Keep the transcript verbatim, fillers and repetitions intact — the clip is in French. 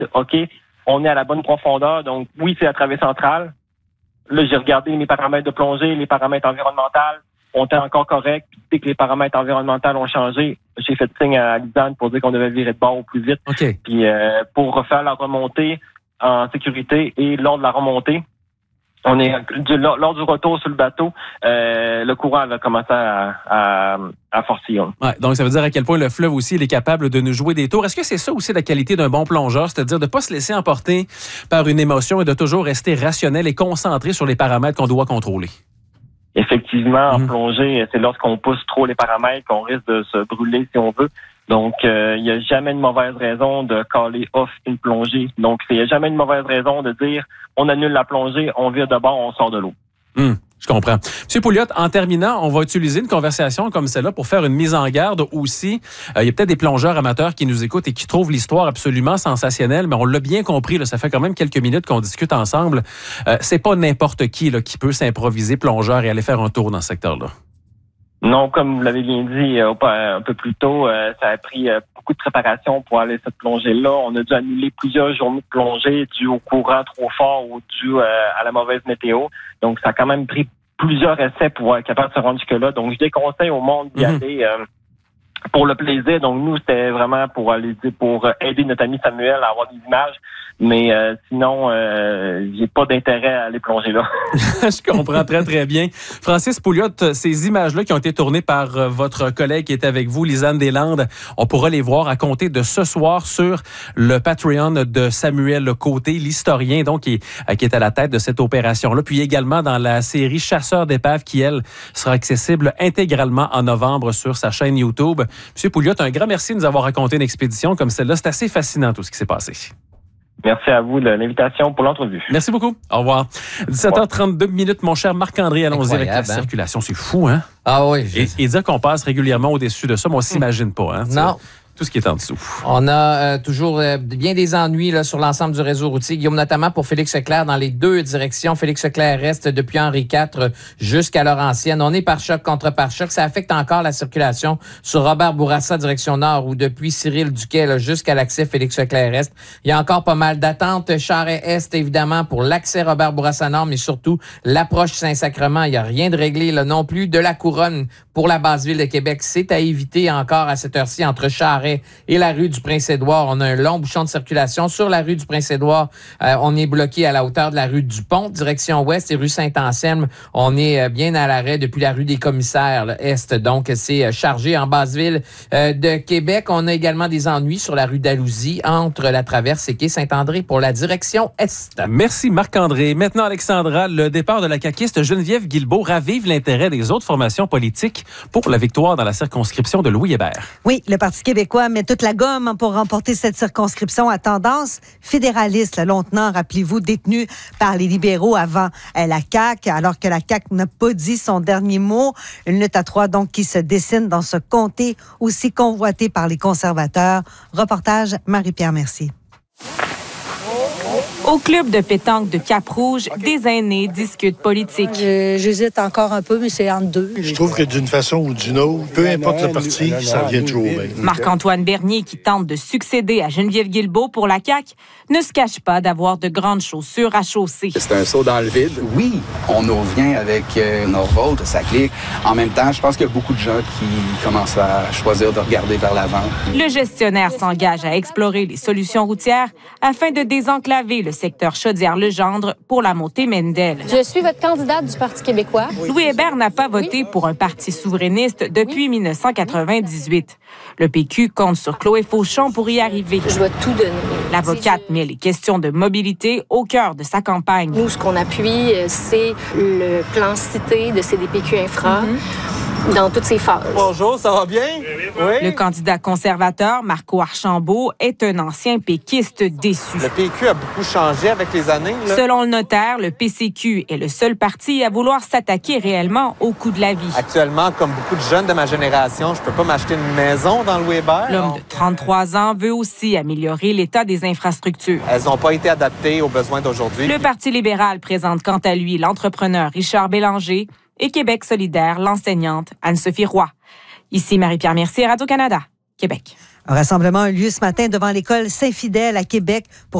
OK, on est à la bonne profondeur. Donc, oui, c'est la travée centrale. Là, j'ai regardé mes paramètres de plongée, les paramètres environnementaux. On était encore correct. Puis, dès que les paramètres environnementaux ont changé, j'ai fait signe à Lisanne pour dire qu'on devait virer de bord au plus vite. Okay. Puis, euh, pour refaire la remontée en sécurité et lors de la remontée, on est du, lors du retour sur le bateau, euh, le courant a commencé à, à, à forciller. Ouais, donc, ça veut dire à quel point le fleuve aussi il est capable de nous jouer des tours. Est-ce que c'est ça aussi la qualité d'un bon plongeur, c'est-à-dire de ne pas se laisser emporter par une émotion et de toujours rester rationnel et concentré sur les paramètres qu'on doit contrôler? Effectivement, mmh. en plongée, c'est lorsqu'on pousse trop les paramètres qu'on risque de se brûler si on veut. Donc, il euh, n'y a jamais de mauvaise raison de caller off une plongée. Donc, il n'y a jamais de mauvaise raison de dire on annule la plongée, on vire de bord, on sort de l'eau. Mmh, je comprends. Monsieur Pouliot, en terminant, on va utiliser une conversation comme celle-là pour faire une mise en garde aussi. Il euh, y a peut-être des plongeurs amateurs qui nous écoutent et qui trouvent l'histoire absolument sensationnelle, mais on l'a bien compris, là, ça fait quand même quelques minutes qu'on discute ensemble. Euh, c'est pas n'importe qui là, qui peut s'improviser plongeur et aller faire un tour dans ce secteur-là. Non, comme vous l'avez bien dit euh, un peu plus tôt, euh, ça a pris euh, beaucoup de préparation pour aller cette plongée-là. On a dû annuler plusieurs journées de plongée dû au courant trop fort ou dû euh, à la mauvaise météo. Donc, ça a quand même pris plusieurs essais pour être capable de se rendre jusque-là. Donc, je déconseille au monde d'y mm-hmm. aller euh, pour le plaisir. Donc, nous, c'était vraiment pour aller pour aider notre ami Samuel à avoir des images. Mais euh, sinon, euh, j'ai pas d'intérêt à aller plonger là. Je comprends très, très bien. Francis Pouliot, ces images-là qui ont été tournées par euh, votre collègue qui est avec vous, Lisanne Deslandes, on pourra les voir à compter de ce soir sur le Patreon de Samuel Côté, l'historien donc qui est, qui est à la tête de cette opération-là. Puis également dans la série Chasseurs d'épaves qui, elle, sera accessible intégralement en novembre sur sa chaîne YouTube. Monsieur Pouliot, un grand merci de nous avoir raconté une expédition comme celle-là. C'est assez fascinant tout ce qui s'est passé. Merci à vous de l'invitation pour l'entrevue. Merci beaucoup. Au revoir. dix-sept heures trente-deux minutes, mon cher Marc-André. Allons-y avec la hein? circulation. C'est fou, hein? Ah oui. Et, et dire qu'on passe régulièrement au-dessus de ça, mais on s'imagine pas, hein? Non. Tout ce qui est en dessous. On a euh, toujours euh, bien des ennuis là, sur l'ensemble du réseau routier. Guillaume, notamment pour Félix Leclerc dans les deux directions. Félix Leclerc reste depuis Henri quatre jusqu'à Laurentienne. On est par choc contre par choc. Ça affecte encore la circulation sur Robert Bourassa, direction nord, ou depuis Cyril Duquet là, jusqu'à l'accès Félix Leclerc Est. Il y a encore pas mal d'attentes. Charest-Est, évidemment, pour l'accès Robert Bourassa Nord, mais surtout l'approche Saint-Sacrement. Il n'y a rien de réglé là, non plus. De la Couronne pour la Basse-Ville de Québec, c'est à éviter encore à cette heure-ci entre Charest et la rue du Prince-Édouard. On a un long bouchon de circulation. Sur la rue du Prince-Édouard, euh, on est bloqué à la hauteur de la rue du Pont, direction ouest, et rue Saint-Anselme. On est euh, bien à l'arrêt depuis la rue des Commissaires, là, est. Donc, c'est euh, chargé en Basse-Ville euh, de Québec. On a également des ennuis sur la rue d'Alousie entre la Traverse et quai Saint-André pour la direction est. Merci Marc-André. Maintenant, Alexandra, le départ de la caquiste Geneviève Guilbeault ravive l'intérêt des autres formations politiques pour la victoire dans la circonscription de Louis Hébert. Oui, le Parti québécois met toute la gomme pour remporter cette circonscription à tendance fédéraliste. Le lieutenant, rappelez-vous, détenu par les libéraux avant la C A Q, alors que la C A Q n'a pas dit son dernier mot. Une lutte à trois, donc, qui se dessine dans ce comté aussi convoité par les conservateurs. Reportage Marie-Pierre Mercier. Au club de pétanque de Cap-Rouge, des aînés discutent politique. Je, j'hésite encore un peu, mais c'est entre deux. Je trouve que d'une façon ou d'une autre, peu importe le parti, ça revient toujours bien. Marc-Antoine Bernier, qui tente de succéder à Geneviève Guilbeault pour la C A Q, ne se cache pas d'avoir de grandes chaussures à chausser. C'est un saut dans le vide. Oui, on nous revient avec euh, Norvolt, ça clique. En même temps, je pense qu'il y a beaucoup de gens qui commencent à choisir de regarder vers l'avant. Le gestionnaire s'engage à explorer les solutions routières afin de désenclaver le secteur Chaudière-Legendre pour la montée Mendel. Je suis votre candidate du Parti québécois. Louis Hébert n'a pas voté oui. pour un parti souverainiste depuis oui. dix-neuf cent quatre-vingt-dix-huit. Le P Q compte sur Chloé Fauchon pour y arriver. Je vais tout donner. L'avocate met les questions de mobilité au cœur de sa campagne. Nous, ce qu'on appuie, c'est le plan cité de C D P Q Infra. Mm-hmm. Dans toutes ses phases. Bonjour, ça va bien? Oui. Le candidat conservateur, Marco Archambault, est un ancien péquiste déçu. Le P Q a beaucoup changé avec les années. Là. Selon le notaire, le P C Q est le seul parti à vouloir s'attaquer réellement au coût de la vie. Actuellement, comme beaucoup de jeunes de ma génération, je peux pas m'acheter une maison dans Louis Hébert. L'homme de trente-trois ans veut aussi améliorer l'état des infrastructures. Elles n'ont pas été adaptées aux besoins d'aujourd'hui. Le Parti libéral présente quant à lui l'entrepreneur Richard Bélanger et Québec solidaire, l'enseignante Anne-Sophie Roy. Ici Marie-Pierre Mercier, Radio-Canada, Québec. Un rassemblement a eu lieu ce matin devant l'école Saint-Fidèle à Québec pour